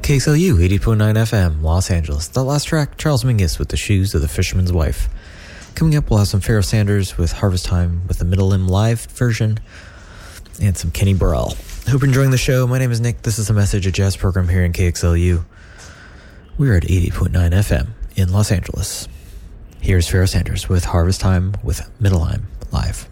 KXLU 80.9 FM, Los Angeles. That last track, Charles Mingus with The Shoes of the Fisherman's Wife. Coming up, we'll have some Pharoah Sanders with Harvest Time with the Middle Limb live version, and some Kenny Burrell. Hope you're enjoying the show. My name is Nick. This is a Message, a jazz program here in KXLU. We're at 80.9 FM in Los Angeles. Here's Pharoah Sanders with Harvest Time with Middle Limb live.